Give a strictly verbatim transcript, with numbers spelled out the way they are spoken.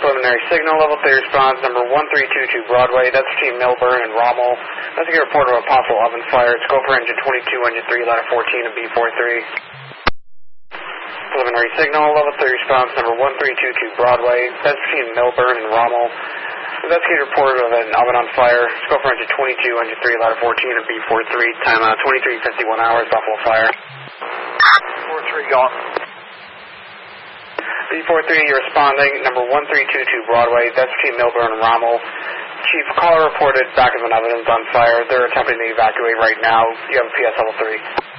Preliminary signal, level three response, number one three two two Broadway. That's between Milburn and Rommel. That's a report of a possible oven fire. Scope for engine twenty-two, engine three, ladder fourteen, and B forty-three. Preliminary signal, level three response, number one three two two Broadway. That's between Milburn and Rommel. Investigated report of an oven on fire. Scope for engine twenty-two, engine three, ladder fourteen, and B forty-three. Time out twenty-three fifty-one hours, Buffalo Fire. forty-three gone. B forty-three, you're responding, number one three two two Broadway. That's between Milburn and Rommel. Chief, caller reported back of an oven is on fire. They're attempting to evacuate right now. You have a P S level three.